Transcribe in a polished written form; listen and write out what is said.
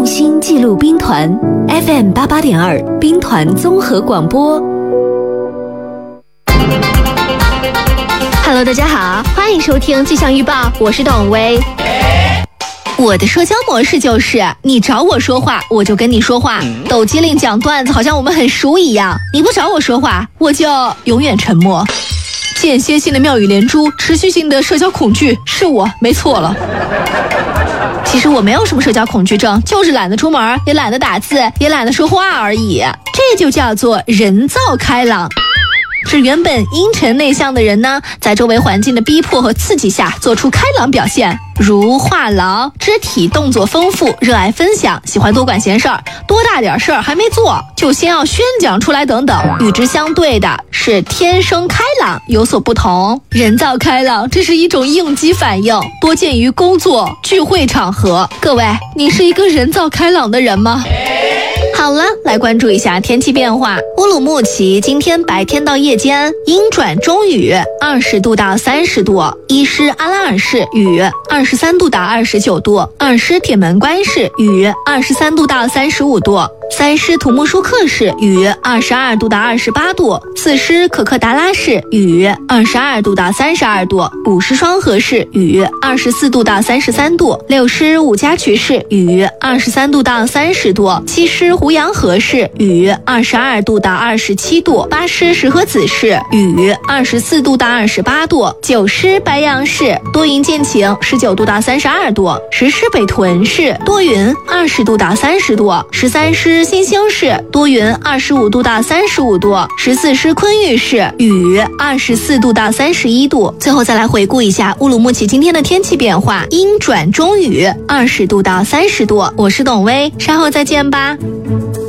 用心记录兵团 FM 88.2兵团综合广播。 Hello， 大家好，欢迎收听气象预报，我是董薇。我的社交模式就是你找我说话我就跟你说话，抖机灵讲段子好像我们很熟一样，你不找我说话我就永远沉默。间歇性的妙语连珠，持续性的社交恐惧，是我没错了。其实我没有什么社交恐惧症，就是懒得出门，也懒得打字，也懒得说话而已，这就叫做人造开朗。是原本阴沉内向的人呢，在周围环境的逼迫和刺激下做出开朗表现，如话痨，肢体动作丰富，热爱分享，喜欢多管闲事儿，多大点事儿还没做就先要宣讲出来等等。与之相对的是天生开朗，有所不同。人造开朗这是一种应激反应，多见于工作聚会场合。各位，你是一个人造开朗的人吗？好了，来关注一下天气变化。乌鲁木齐今天白天到夜间阴转中雨，20度到30度；伊施阿拉尔市雨，23度到29度；尔施铁门关市雨，23度到35度；三施土木舒克市雨，22度到28度；四施可克达拉市雨，22度到32度；五施双河市雨，24度到33度；六施五家渠市雨，23度到30度；七施胡杨河市雨，22度到27度；八施石河子市雨，24度到28度；九施白杨市多云见晴，19度到32度；十施北屯市多云，20度到30度；13施新兴市多云，25度到35度；14施昆玉市雨，24度到31度。最后再来回顾一下乌鲁木齐今天的天气变化，阴转中雨，20度到30度。我是董薇，稍后再见吧。